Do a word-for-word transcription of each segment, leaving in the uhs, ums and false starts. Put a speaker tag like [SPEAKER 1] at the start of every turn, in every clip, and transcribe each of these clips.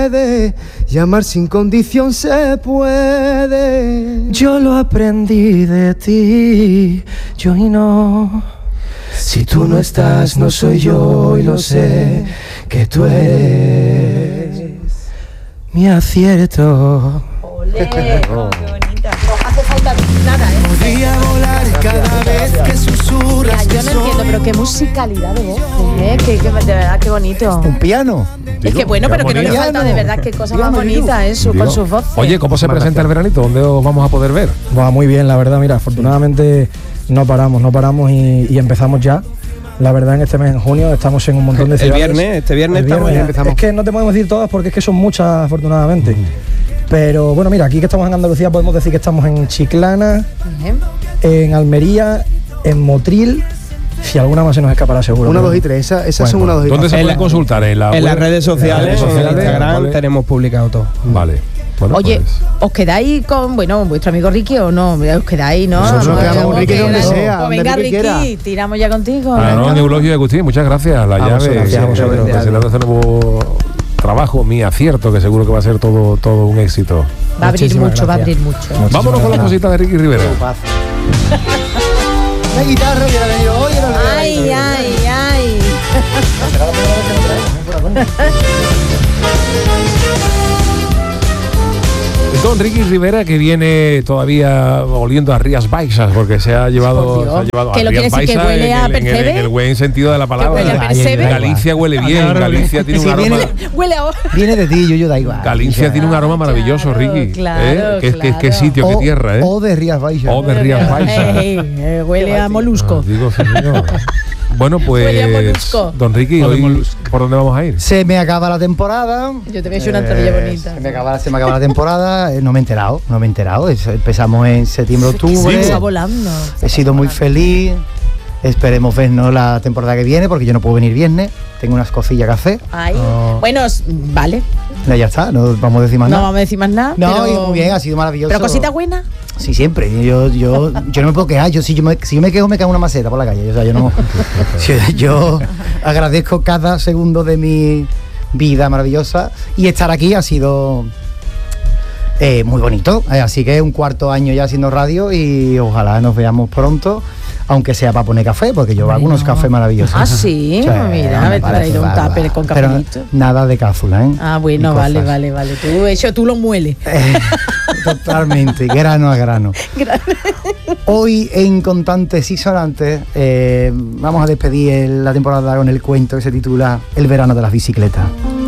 [SPEAKER 1] Y amar sin condición se puede.
[SPEAKER 2] Yo lo aprendí de ti, yo y no. Si tú no estás, no soy yo y lo sé, que tú eres mi acierto.
[SPEAKER 3] ¡Olé! Oh, ¡qué bonita! No hace falta nada, ¿eh?
[SPEAKER 1] Podría volar cada vez que susurras.
[SPEAKER 3] Mira, yo no entiendo, pero qué musicalidad de voz, ¿eh? Que, que, de verdad, qué bonito.
[SPEAKER 4] Un piano.
[SPEAKER 3] Es que bueno, pero que no le falta de verdad, qué cosa más bonita eso, con sus voces.
[SPEAKER 5] Oye, ¿cómo se presenta el veranito? ¿Dónde os vamos a poder ver?
[SPEAKER 2] Va muy bien, la verdad, mira, afortunadamente no paramos, no paramos y, y empezamos ya. La verdad, en este mes, en junio, estamos en un montón de ciudades.
[SPEAKER 4] El viernes, este viernes,
[SPEAKER 2] el viernes
[SPEAKER 4] estamos ya.
[SPEAKER 2] empezamos. Es que no te podemos decir todas porque es que son muchas, afortunadamente. Mm. Pero bueno, mira, aquí que estamos en Andalucía podemos decir que estamos en Chiclana, uh-huh. en Almería, en Motril. Si alguna más se nos escapará seguro.
[SPEAKER 1] Una, dos y tres, esas, esas bueno, son una, dos y tres.
[SPEAKER 5] ¿Dónde se pueden
[SPEAKER 4] la,
[SPEAKER 5] consultar? En, la
[SPEAKER 4] en las redes sociales,
[SPEAKER 5] en, las redes sociales,
[SPEAKER 4] en Instagram,
[SPEAKER 5] vale.
[SPEAKER 4] Tenemos publicado todo.
[SPEAKER 5] Vale. Bueno,
[SPEAKER 3] oye,
[SPEAKER 5] pues.
[SPEAKER 3] ¿os quedáis con, bueno, vuestro amigo Ricky o no? Os quedáis, ¿no?
[SPEAKER 1] Nosotros nos quedamos con Ricky donde sea.
[SPEAKER 3] Pues venga, Ricky, quiera. Tiramos ya contigo.
[SPEAKER 5] Ah, no, Neulogio y Agustín, muchas gracias. La
[SPEAKER 2] vamos,
[SPEAKER 5] llave,
[SPEAKER 2] gracias,
[SPEAKER 5] sí, presentando este nuevo trabajo, mi acierto, que seguro que va a ser todo, todo un éxito.
[SPEAKER 3] Va a abrir
[SPEAKER 2] Muchísimas
[SPEAKER 3] mucho,
[SPEAKER 2] gracias.
[SPEAKER 3] va a abrir mucho.
[SPEAKER 2] Muchísimas
[SPEAKER 5] Vámonos con la cosita de Ricky Rivera.
[SPEAKER 1] La guitarra hubiera venido hoy.
[SPEAKER 3] Ay, ay, ay.
[SPEAKER 5] Don Ricky Rivera, que viene todavía oliendo a Rías Baixas, porque se ha llevado, se ha llevado
[SPEAKER 3] ¿Qué
[SPEAKER 5] a
[SPEAKER 3] lo
[SPEAKER 5] Rías
[SPEAKER 3] quiere decir,
[SPEAKER 5] Baixas
[SPEAKER 3] que huele a
[SPEAKER 5] en, el, en, el, en el buen sentido de la palabra.
[SPEAKER 3] ¿Que huele a percebe?
[SPEAKER 5] Galicia huele bien, Galicia tiene un
[SPEAKER 4] Si
[SPEAKER 5] aroma.
[SPEAKER 4] viene-
[SPEAKER 3] Huele a...
[SPEAKER 4] Viene de ti, yo, yo da igual.
[SPEAKER 5] Galicia tiene un aroma maravilloso,
[SPEAKER 3] Claro,
[SPEAKER 5] Ricky.
[SPEAKER 3] claro,
[SPEAKER 5] ¿eh? ¿Qué,
[SPEAKER 3] claro.
[SPEAKER 5] qué, qué sitio, qué tierra, ¿eh?
[SPEAKER 4] O de Rías Baixas.
[SPEAKER 5] O de Rías Baixas.
[SPEAKER 3] Ey, eh, huele a molusco.
[SPEAKER 5] Ah, digo, sí, señor. Bueno,
[SPEAKER 3] Huele a
[SPEAKER 5] pues,
[SPEAKER 3] molusco.
[SPEAKER 5] don Ricky, hoy, ¿por dónde vamos a ir?
[SPEAKER 4] Se me acaba la temporada.
[SPEAKER 3] Yo te voy a hacer una tortilla bonita.
[SPEAKER 4] Se me acaba, se me acaba la temporada. eh, No me he enterado, no me he enterado. Es- Empezamos en septiembre, octubre.
[SPEAKER 3] Está volando.
[SPEAKER 4] He sido muy feliz. Esperemos vernos la temporada que viene porque yo no puedo venir viernes. Tengo unas cosillas que hacer.
[SPEAKER 3] Ay,
[SPEAKER 4] No.
[SPEAKER 3] bueno, s- vale.
[SPEAKER 4] Ya, ya está, no vamos a decir más
[SPEAKER 3] No
[SPEAKER 4] nada.
[SPEAKER 3] vamos a decir más nada.
[SPEAKER 4] No,
[SPEAKER 3] pero...
[SPEAKER 4] y muy bien, ha sido maravilloso.
[SPEAKER 3] Pero cositas buenas.
[SPEAKER 4] Sí, siempre. Yo, yo, yo no me puedo quejar. Yo, si, yo me, si yo me quejo, me cago en una maceta por la calle. O sea, yo no. yo, yo agradezco cada segundo de mi vida maravillosa. Y estar aquí ha sido eh, muy bonito. Eh, así que un cuarto año ya haciendo radio y ojalá nos veamos pronto. Aunque sea para poner café, porque yo hago unos cafés maravillosos.
[SPEAKER 3] Ah, sí.
[SPEAKER 4] Sí,
[SPEAKER 3] Mira, me he traído un
[SPEAKER 4] bárbaro.
[SPEAKER 3] tupper con
[SPEAKER 4] Pero
[SPEAKER 3] cafelito.
[SPEAKER 4] nada de cápsula, ¿eh?
[SPEAKER 3] Ah, bueno,
[SPEAKER 4] Ni
[SPEAKER 3] vale,
[SPEAKER 4] cosas.
[SPEAKER 3] vale, vale. Tú, eso tú lo mueles.
[SPEAKER 4] Eh, totalmente, grano a grano. Hoy en Contantes y Sonantes eh, vamos a despedir el- la temporada con el cuento que se titula El verano de las bicicletas.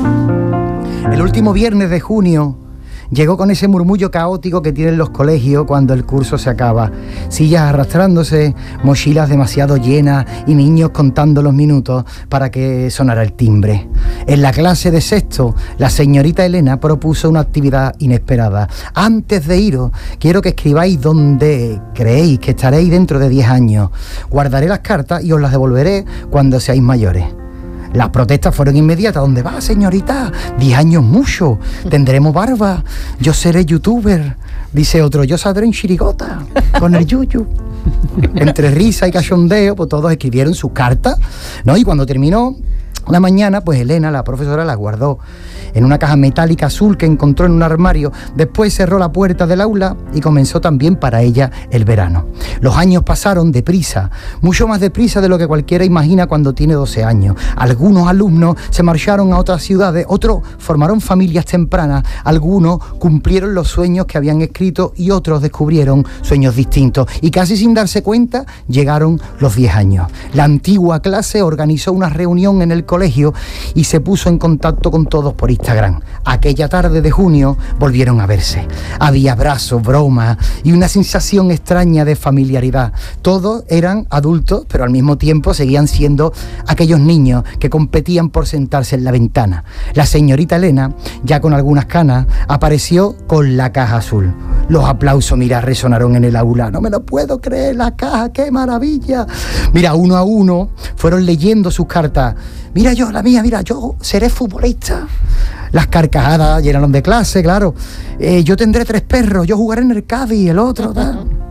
[SPEAKER 4] El último viernes de junio llegó con ese murmullo caótico que tienen los colegios cuando el curso se acaba. Sillas arrastrándose, mochilas demasiado llenas y niños contando los minutos para que sonara el timbre. En la clase de sexto, la señorita Elena propuso una actividad inesperada. Antes de iros, quiero que escribáis dónde creéis que estaréis dentro de diez años. Guardaré las cartas y os las devolveré cuando seáis mayores. Las protestas fueron inmediatas. ¿Dónde va, señorita? Diez años mucho. Tendremos barba. Yo seré youtuber. Dice otro, yo saldré en chirigota con el yuyu. Entre risa y cachondeo, pues todos escribieron sus cartas, ¿no? Y cuando terminó la mañana, pues Elena, la profesora, la guardó en una caja metálica azul que encontró en un armario. Después cerró la puerta del aula y comenzó también para ella el verano. Los años pasaron deprisa, mucho más deprisa de lo que cualquiera imagina cuando tiene doce años. Algunos alumnos se marcharon a otras ciudades, otros formaron familias tempranas, algunos cumplieron los sueños que habían escrito y otros descubrieron sueños distintos. Y casi sin darse cuenta, llegaron los diez años. La antigua clase organizó una reunión en el colegio y se puso en contacto con todos por Instagram. Aquella tarde de junio volvieron a verse. Había abrazos, bromas y una sensación extraña de familiaridad. Todos eran adultos, pero al mismo tiempo seguían siendo aquellos niños que competían por sentarse en la ventana. La señorita Elena, ya con algunas canas, apareció con la caja azul. Los aplausos, mira, resonaron en el aula. No me lo puedo creer, la caja, qué maravilla. Mira, uno a uno fueron leyendo sus cartas. Mira yo, la mía, mira, yo seré futbolista. Las carcajadas llenaron de clase, claro. Eh, yo tendré tres perros, yo jugaré en el Cádiz, el otro, tal.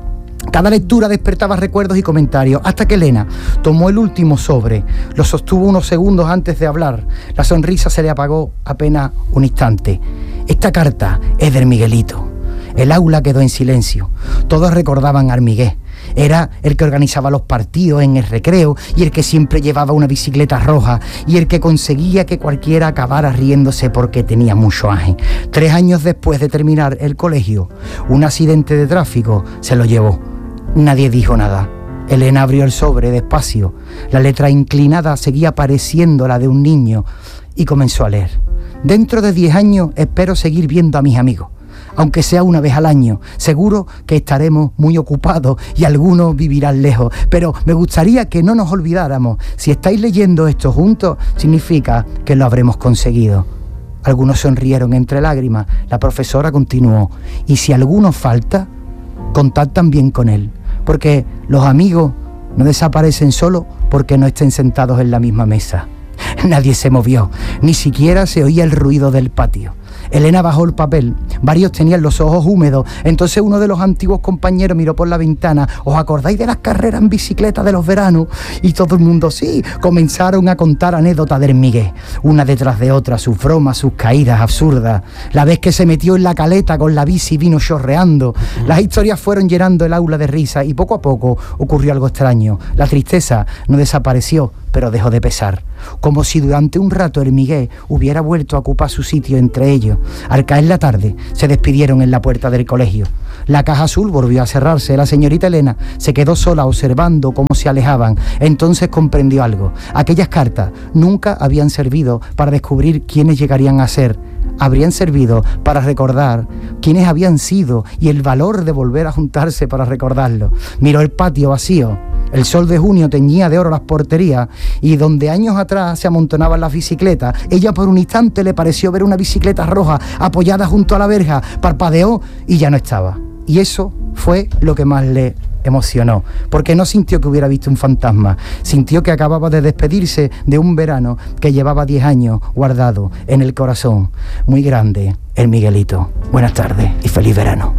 [SPEAKER 4] Cada lectura despertaba recuerdos y comentarios, hasta que Elena tomó el último sobre, lo sostuvo unos segundos antes de hablar. La sonrisa se le apagó apenas un instante. Esta carta es del Miguelito. El aula quedó en silencio. Todos recordaban a Armigué. Era el que organizaba los partidos en el recreo y el que siempre llevaba una bicicleta roja y el que conseguía que cualquiera acabara riéndose porque tenía mucho aje. Tres años después de terminar el colegio, un accidente de tráfico se lo llevó. Nadie dijo nada. Elena abrió el sobre despacio. La letra inclinada seguía pareciendo la de un niño y comenzó a leer. Dentro de diez años espero seguir viendo a mis amigos, aunque sea una vez al año. Seguro que estaremos muy ocupados y algunos vivirán lejos, pero me gustaría que no nos olvidáramos. Si estáis leyendo esto juntos, significa que lo habremos conseguido. Algunos sonrieron entre lágrimas. La profesora continuó. Y si alguno falta, contad también con él, porque los amigos no desaparecen solo porque no estén sentados en la misma mesa. Nadie se movió, ni siquiera se oía el ruido del patio. Elena bajó el papel. Varios tenían los ojos húmedos. Entonces uno de los antiguos compañeros miró por la ventana. ¿Os acordáis de las carreras en bicicleta de los veranos? Y todo el mundo sí. Comenzaron a contar anécdotas del Miguel, una detrás de otra, sus bromas, sus caídas absurdas. La vez que se metió en la caleta con la bici vino chorreando. Las historias fueron llenando el aula de risa y poco a poco ocurrió algo extraño. La tristeza no desapareció, pero dejó de pesar. Como si durante un rato el Miguel hubiera vuelto a ocupar su sitio entre ellos. Al caer la tarde, se despidieron en la puerta del colegio. La caja azul volvió a cerrarse. La señorita Elena se quedó sola observando cómo se alejaban. Entonces comprendió algo. Aquellas cartas nunca habían servido para descubrir quiénes llegarían a ser. Habrían servido para recordar quiénes habían sido y el valor de volver a juntarse para recordarlo. Miró el patio vacío. El sol de junio teñía de oro las porterías y donde años atrás se amontonaban las bicicletas, ella por un instante le pareció ver una bicicleta roja apoyada junto a la verja, parpadeó y ya no estaba. Y eso fue lo que más le emocionó, porque no sintió que hubiera visto un fantasma, sintió que acababa de despedirse de un verano que llevaba diez años guardado en el corazón. Muy grande, el Miguelito. Buenas tardes y feliz verano.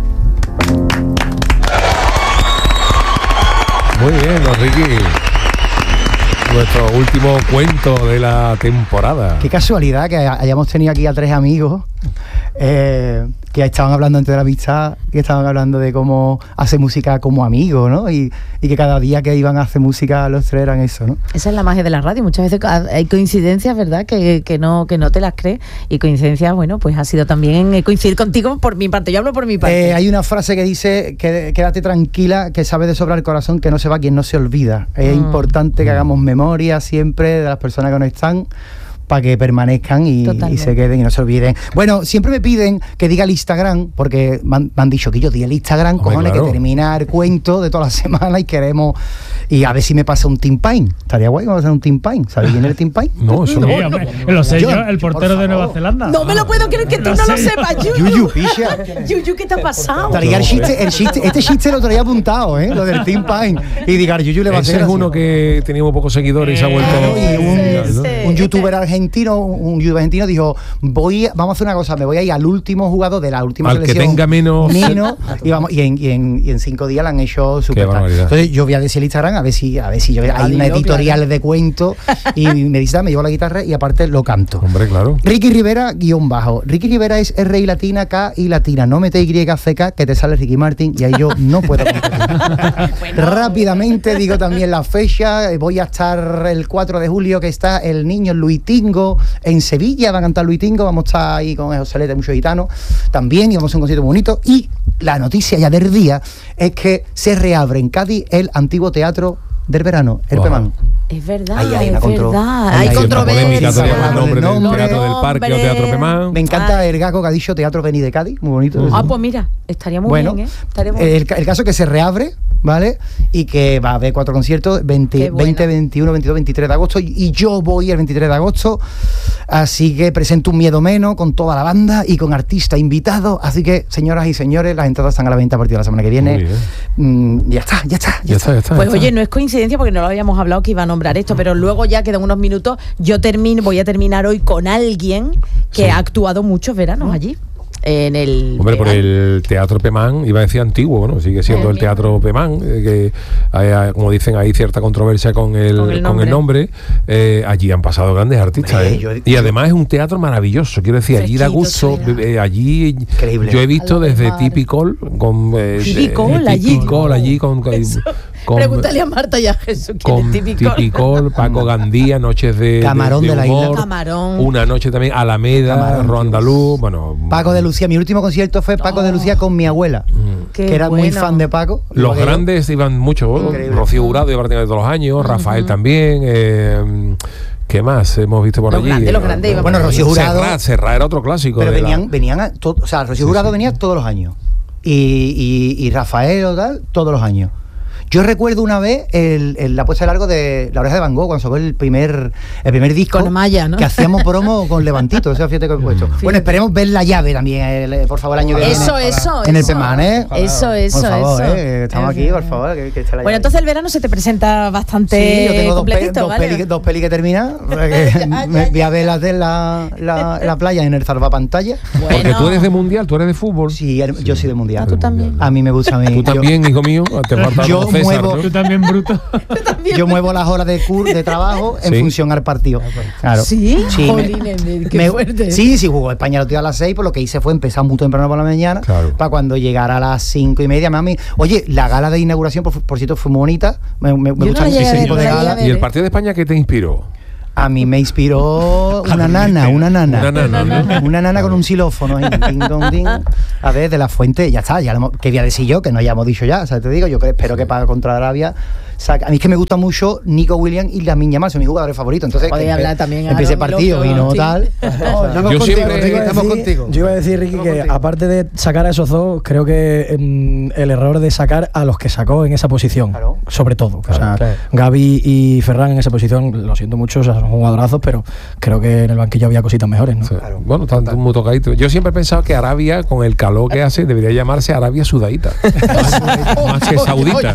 [SPEAKER 5] Muy bien, don Ricky. Nuestro último cuento de la temporada.
[SPEAKER 4] Qué casualidad que hayamos tenido aquí a tres amigos eh, que estaban hablando antes de la amistad, que estaban hablando de cómo hace música como amigos, ¿no? Y, y que cada día que iban a hacer música los tres eran eso, ¿no?
[SPEAKER 3] Esa es la magia de la radio. Muchas veces hay coincidencias, ¿verdad? Que, que, no, que no te las crees. Y coincidencias, bueno, pues ha sido también coincidir contigo por mi parte. Yo hablo por mi parte.
[SPEAKER 4] Eh, hay una frase que dice, que quédate tranquila, que sabe de sobra el corazón, que no se va quien no se olvida. Es mm. importante que hagamos memoria siempre de las personas que no están, para que permanezcan y, y se queden y no se olviden. Bueno, siempre me piden que diga el Instagram, porque me han, me han dicho que yo diga el Instagram, Hombre, cojones, claro. que termina el cuento de toda la semana y queremos... Y a ver si me pasa un Team Pine. Estaría guay que me pasa un Team Pine. ¿Sabes quién es el Team Pine?
[SPEAKER 5] No, eso no.
[SPEAKER 6] Sí, hombre, lo sé yo, el portero de Nueva Zelanda.
[SPEAKER 3] No me lo puedo creer que tú no lo sepas, Yuyu.
[SPEAKER 4] Yuyu, picha.
[SPEAKER 3] Yuyu, ¿qué te ha pasado?
[SPEAKER 4] Traía el chiste, el chiste, este chiste lo traía apuntado, ¿eh? Lo del Team Pine. Y diga, Yuyu le va a hacer...
[SPEAKER 5] Ese es uno que teníamos pocos seguidores y se ha vuelto...
[SPEAKER 4] Y un, sí, un youtuber argentino, un youtuber argentino dijo, voy, vamos a hacer una cosa, me voy a ir al último jugador de la última
[SPEAKER 5] al
[SPEAKER 4] selección.
[SPEAKER 5] Al que tenga menos...
[SPEAKER 4] menos y, vamos, y, en, y, en, y en cinco días la han hecho súper tarde. Entonces yo voy a decir el Instagram a ver si, a ver si yo, hay una editorial claro. de cuentos y me dice, me llevo la guitarra y aparte lo canto.
[SPEAKER 5] Hombre, claro.
[SPEAKER 4] Ricky Rivera, guión bajo. Ricky Rivera es R y latina, K y latina. No mete Y, C, K, que te sale Ricky Martin y ahí yo no puedo bueno. Rápidamente digo también la fecha. Voy a estar el cuatro de julio, que está el niño Luitingo en Sevilla. Va a cantar Luitingo. Vamos a estar ahí con José Lete, muchos gitanos también, y vamos a un concierto muy bonito. Y la noticia ya del día es que se reabre en Cádiz el antiguo teatro del verano, el wow. Pemán.
[SPEAKER 3] Es verdad,
[SPEAKER 4] ahí hay
[SPEAKER 3] es
[SPEAKER 4] una contro-
[SPEAKER 3] verdad.
[SPEAKER 4] Hay,
[SPEAKER 3] hay controversia.
[SPEAKER 5] El nombre del Teatro del Parque o Teatro Pemán.
[SPEAKER 4] Me encanta el gaco que ha dicho Teatro Beni de Cádiz, muy bonito.
[SPEAKER 3] Ah, pues mira, estaría muy
[SPEAKER 4] bueno,
[SPEAKER 3] bien, ¿eh? Estaría muy
[SPEAKER 4] el, el caso es que se reabre, ¿vale? Y que va a haber cuatro conciertos, veinte, veinte, veintiuno, veintidós, veintitrés de agosto, y yo voy el veintitrés de agosto, así que presento Un Miedo Menos con toda la banda y con artistas invitados, así que, señoras y señores, las entradas están a la venta a partir de la semana que viene. Mm, ya está, ya está, ya,
[SPEAKER 5] ya está. está, ya está
[SPEAKER 3] pues
[SPEAKER 5] ya
[SPEAKER 3] oye,
[SPEAKER 5] está.
[SPEAKER 3] no es coincidencia porque no lo habíamos hablado que iba a nombrar esto, pero luego ya quedan unos minutos, yo termino, voy a terminar hoy con alguien que sí. ha actuado muchos veranos allí. en el...
[SPEAKER 5] Hombre, por
[SPEAKER 3] Pemán.
[SPEAKER 5] el Teatro Pemán, iba a decir antiguo, bueno, sigue siendo
[SPEAKER 3] El
[SPEAKER 5] el Teatro Pemán, eh, que hay, hay, como dicen, hay cierta controversia con el,
[SPEAKER 3] Con el
[SPEAKER 5] con el nombre. Eh, allí han pasado grandes artistas,
[SPEAKER 4] Hombre,
[SPEAKER 5] ¿eh?
[SPEAKER 4] yo-
[SPEAKER 5] Y además es un teatro maravilloso, quiero decir, allí da
[SPEAKER 3] Fresquito,
[SPEAKER 5] gusto,
[SPEAKER 3] suena.
[SPEAKER 5] eh, allí
[SPEAKER 4] Increíble.
[SPEAKER 5] yo he visto
[SPEAKER 3] Al lado del
[SPEAKER 5] desde
[SPEAKER 3] mar.
[SPEAKER 5] Tipicol, con... Eh,
[SPEAKER 3] Tipicol,
[SPEAKER 5] eh,
[SPEAKER 3] allí.
[SPEAKER 5] Tipicol, allí con... con,
[SPEAKER 3] Eso.
[SPEAKER 5] con-
[SPEAKER 3] Pregúntale a Marta y a Jesús quién
[SPEAKER 5] con
[SPEAKER 3] es típico.
[SPEAKER 5] Tipicol, Paco Gandía, Noches de,
[SPEAKER 4] Camarón de la isla.
[SPEAKER 5] humor,
[SPEAKER 3] Camarón.
[SPEAKER 5] una noche también, Alameda,
[SPEAKER 4] Camarón,
[SPEAKER 5] Ro
[SPEAKER 4] tío.
[SPEAKER 5] Andaluz, bueno...
[SPEAKER 4] Paco de Lucía, mi último concierto fue Paco de Lucía con mi abuela,
[SPEAKER 3] Qué
[SPEAKER 4] que era muy
[SPEAKER 3] bueno.
[SPEAKER 4] fan de Paco.
[SPEAKER 5] Los
[SPEAKER 4] Porque-
[SPEAKER 5] grandes iban mucho,
[SPEAKER 4] Increíble.
[SPEAKER 5] Rocío Jurado iba prácticamente todos los años, Rafael también, eh, ¿qué más hemos visto por
[SPEAKER 3] Los
[SPEAKER 5] allí?
[SPEAKER 3] grandes, los grandes iban
[SPEAKER 4] Bueno,
[SPEAKER 3] por
[SPEAKER 4] Rocío
[SPEAKER 3] allí.
[SPEAKER 4] Jurado-
[SPEAKER 5] Serrat, Serrat era otro clásico.
[SPEAKER 4] Pero
[SPEAKER 5] de la-
[SPEAKER 4] venían, venían a to- o sea, Rocío Jurado venía todos los años. Y, y, y Rafael o tal, todos los años. Yo recuerdo una vez el, el- la puesta de largo de La Oreja de Van Gogh, cuando sacó el primer, el primer disco.
[SPEAKER 3] Con Maya, ¿no?
[SPEAKER 4] Que hacíamos promo con Levantito, o sea, fíjate que he puesto. Bueno, esperemos ver La Llave también, el- por favor, el año que viene.
[SPEAKER 3] Eso, eso,
[SPEAKER 4] En el
[SPEAKER 3] eso.
[SPEAKER 4] Pemán, ¿eh?
[SPEAKER 3] Eso, eso,
[SPEAKER 4] Por favor,
[SPEAKER 3] eso.
[SPEAKER 4] ¿eh? Estamos
[SPEAKER 3] Es
[SPEAKER 4] aquí, por
[SPEAKER 3] verdad.
[SPEAKER 4] favor, que, que esté La
[SPEAKER 3] Bueno,
[SPEAKER 4] Llave.
[SPEAKER 3] entonces el verano se te presenta bastante
[SPEAKER 4] Sí, yo tengo dos, pe-
[SPEAKER 3] completito,
[SPEAKER 4] dos,
[SPEAKER 3] ¿vale?
[SPEAKER 4] peli, dos peli que terminan. porque
[SPEAKER 3] Ya,
[SPEAKER 4] me
[SPEAKER 3] ya,
[SPEAKER 4] voy a
[SPEAKER 3] ya.
[SPEAKER 4] ver las de la, la, la playa en el salvapantalla.
[SPEAKER 5] Porque
[SPEAKER 3] Bueno.
[SPEAKER 5] tú eres de mundial, tú eres de fútbol.
[SPEAKER 4] Sí, el- yo soy de mundial.
[SPEAKER 3] Ah, tú también.
[SPEAKER 4] A mí me gusta a mí.
[SPEAKER 5] Tú
[SPEAKER 4] yo-
[SPEAKER 5] también, hijo mío, te falta
[SPEAKER 4] Yo
[SPEAKER 5] como César,
[SPEAKER 4] muevo-
[SPEAKER 5] ¿no?
[SPEAKER 6] Tú también, bruto.
[SPEAKER 4] Yo muevo las horas de cur de trabajo en
[SPEAKER 5] Sí.
[SPEAKER 4] función al partido. Claro.
[SPEAKER 3] ¿Sí?
[SPEAKER 4] Sí, me-
[SPEAKER 3] Jolines, qué
[SPEAKER 4] me-
[SPEAKER 3] fuerte.
[SPEAKER 4] sí, sí, jugó España los días a las seis, pues lo que hice fue empezar muy temprano por la mañana,
[SPEAKER 5] Claro.
[SPEAKER 4] para cuando llegara a las cinco y media, mami. Oye, la gala de inauguración, por, por cierto, fue muy bonita. Me, me, me
[SPEAKER 3] no
[SPEAKER 4] gusta
[SPEAKER 3] la llegué
[SPEAKER 4] ese
[SPEAKER 3] a ver,
[SPEAKER 4] tipo
[SPEAKER 3] no
[SPEAKER 4] de
[SPEAKER 3] la llegué a
[SPEAKER 4] gala.
[SPEAKER 3] ver.
[SPEAKER 5] ¿Y el partido de España qué te inspiró?
[SPEAKER 4] A mí me inspiró una nana, una nana.
[SPEAKER 5] Una nana, ¿no?
[SPEAKER 4] Una nana con un xilófono ahí, ting, dong, ting. A ver, de la Fuente, ya está, ya lo hemos, que voy a decir yo, que no hayamos dicho ya, o sea, te digo, yo que espero que para contra Arabia saca- a mí es que me gusta mucho Nico Williams y Lamine Yamal, son mis jugadores favoritos, entonces
[SPEAKER 3] Podéis
[SPEAKER 4] que
[SPEAKER 3] hablar también,
[SPEAKER 4] empiece
[SPEAKER 3] Aaron,
[SPEAKER 4] partido
[SPEAKER 3] y
[SPEAKER 4] y
[SPEAKER 3] loco,
[SPEAKER 4] no
[SPEAKER 3] sí.
[SPEAKER 4] tal.
[SPEAKER 2] Estamos
[SPEAKER 5] Yo
[SPEAKER 2] contigo,
[SPEAKER 5] siempre-
[SPEAKER 2] Ricky,
[SPEAKER 4] estamos
[SPEAKER 2] estamos
[SPEAKER 4] contigo.
[SPEAKER 2] contigo. Yo iba a decir, Ricky, que
[SPEAKER 4] contigo.
[SPEAKER 2] aparte de sacar a esos dos, creo que mm, el error de sacar a los que sacó en esa posición,
[SPEAKER 4] Claro.
[SPEAKER 2] sobre todo. o
[SPEAKER 5] Claro,
[SPEAKER 2] sea,
[SPEAKER 5] claro.
[SPEAKER 2] Gavi y Ferran en esa posición, lo siento mucho, o sea, son jugadorazos, pero creo que en el banquillo había cositas mejores, ¿no?
[SPEAKER 5] Sí.
[SPEAKER 4] Claro.
[SPEAKER 5] Bueno, están muy tocaditos. Yo siempre he pensado que Arabia, con el calor que hace, debería llamarse Arabia Sudadita. más, más que Saudita.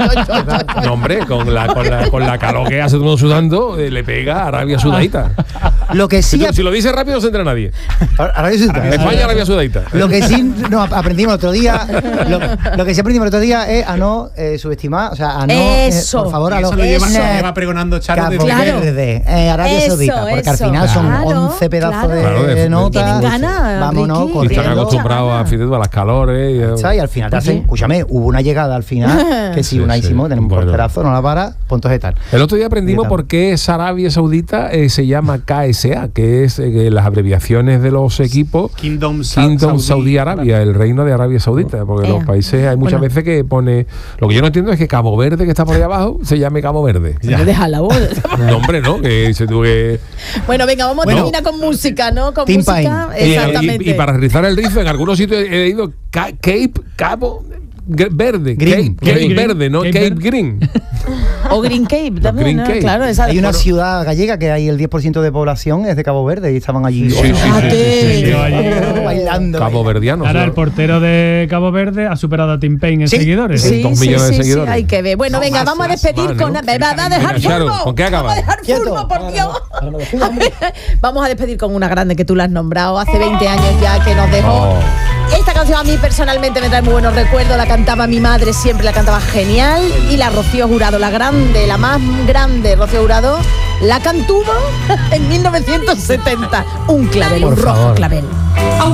[SPEAKER 5] No, hombre, con la, con la, con la calor que hace todo el mundo sudando, eh, le pega a Arabia Sudadita.
[SPEAKER 4] Lo que
[SPEAKER 5] Si,
[SPEAKER 4] sí,
[SPEAKER 5] tú- si lo dices rápido, no se entra nadie.
[SPEAKER 4] Arabia Saudita.
[SPEAKER 5] España, Arabia Sudadita.
[SPEAKER 4] Lo que sí no, aprendimos el otro día, lo, lo que sí aprendimos el otro día es a no eh, subestimar, o sea, a no, eh,
[SPEAKER 3] Eso.
[SPEAKER 4] por favor, a
[SPEAKER 7] Y
[SPEAKER 4] los
[SPEAKER 7] eso lo lleva,
[SPEAKER 3] eso.
[SPEAKER 7] lo lleva pregonando Charo
[SPEAKER 4] Cabo
[SPEAKER 7] desde
[SPEAKER 3] Claro.
[SPEAKER 4] Verde, eh, Arabia
[SPEAKER 3] Eso,
[SPEAKER 4] Saudita, porque al
[SPEAKER 3] eso.
[SPEAKER 4] final son
[SPEAKER 3] Claro,
[SPEAKER 4] once pedazos
[SPEAKER 3] claro.
[SPEAKER 4] de,
[SPEAKER 5] Claro, de- de-
[SPEAKER 4] notas.
[SPEAKER 3] Tienen ganas,
[SPEAKER 4] Vámonos
[SPEAKER 3] Ricky.
[SPEAKER 5] Y
[SPEAKER 4] corriendo.
[SPEAKER 5] están acostumbrados a, fíjate tú, a las calores. Y,
[SPEAKER 4] ¿Sabes? Y al final te hacen, escúchame, hubo una llegada al final que sí,
[SPEAKER 5] Sí,
[SPEAKER 4] unísimo,
[SPEAKER 5] sí.
[SPEAKER 4] tenemos un
[SPEAKER 5] Bueno.
[SPEAKER 4] porterazo, no la para, puntos de tal.
[SPEAKER 5] El otro día aprendimos por qué esa Arabia Saudita eh, se llama K S A, que es eh, que las abreviaciones de los equipos
[SPEAKER 7] Kingdom, Sa-
[SPEAKER 5] Kingdom
[SPEAKER 7] Saudi-
[SPEAKER 5] Saudi Arabia, el reino de Arabia Saudita, porque
[SPEAKER 3] Eh.
[SPEAKER 5] los países hay muchas
[SPEAKER 3] Bueno.
[SPEAKER 5] veces que pone. Lo que yo no entiendo es que Cabo Verde, que está por ahí abajo, se llame Cabo Verde.
[SPEAKER 3] Me deja la voz.
[SPEAKER 5] No, hombre, no, que se tuvo que.
[SPEAKER 3] Bueno, venga, vamos a
[SPEAKER 4] Bueno.
[SPEAKER 3] terminar con música, ¿no? Con
[SPEAKER 4] Tim
[SPEAKER 3] música.
[SPEAKER 4] Pine.
[SPEAKER 5] Y-
[SPEAKER 3] Exactamente.
[SPEAKER 5] Y, y para rizar el rizo, en algunos sitios he leído Ca- Cape Cabo Gr- Verde.
[SPEAKER 4] Green.
[SPEAKER 5] Cape, Cape
[SPEAKER 6] Green.
[SPEAKER 5] Verde, no
[SPEAKER 6] Cape
[SPEAKER 5] Cape,
[SPEAKER 6] Verde.
[SPEAKER 5] Green.
[SPEAKER 3] O Green Cape también,
[SPEAKER 5] Green
[SPEAKER 3] ¿no?
[SPEAKER 5] Cape.
[SPEAKER 3] Claro, esa
[SPEAKER 4] Hay una
[SPEAKER 3] bueno,
[SPEAKER 4] ciudad gallega que hay el diez por ciento de población es de Cabo Verde y estaban allí
[SPEAKER 5] Sí, sí, sí,
[SPEAKER 3] Fíjate.
[SPEAKER 5] sí, sí, sí.
[SPEAKER 6] Yo allí-
[SPEAKER 4] bailando.
[SPEAKER 5] Cabo Verdiano.
[SPEAKER 6] Ahora
[SPEAKER 5] sí.
[SPEAKER 6] el portero de Cabo Verde ha superado a Tim Payne en
[SPEAKER 4] Sí.
[SPEAKER 6] seguidores.
[SPEAKER 3] Sí,
[SPEAKER 5] dos
[SPEAKER 3] sí,
[SPEAKER 5] millones de
[SPEAKER 3] sí, sí,
[SPEAKER 5] seguidores.
[SPEAKER 3] hay que ver. Bueno,
[SPEAKER 7] No,
[SPEAKER 3] venga,
[SPEAKER 7] más,
[SPEAKER 3] vamos a
[SPEAKER 7] más,
[SPEAKER 3] despedir
[SPEAKER 5] más,
[SPEAKER 3] con...
[SPEAKER 5] ¿no?
[SPEAKER 3] ¿Me va a dejar
[SPEAKER 5] Venga, Charo,
[SPEAKER 3] Furbo?
[SPEAKER 5] ¿con qué
[SPEAKER 3] Vamos a
[SPEAKER 5] acabas?
[SPEAKER 3] dejar
[SPEAKER 4] Quieto.
[SPEAKER 3] Furbo, por Dios.
[SPEAKER 2] Ahora me despido.
[SPEAKER 3] Vamos a despedir con una grande que tú la has nombrado hace veinte años ya, que nos dejó.
[SPEAKER 5] Oh.
[SPEAKER 3] Esta canción a mí personalmente me trae muy buenos recuerdos, la cantaba mi madre, siempre la cantaba genial, y la Rocío Jurado, la grande, la más grande Rocío Jurado, la cantuvo en mil novecientos setenta, un clavel,
[SPEAKER 2] Por
[SPEAKER 3] un rojo
[SPEAKER 2] favor.
[SPEAKER 3] clavel.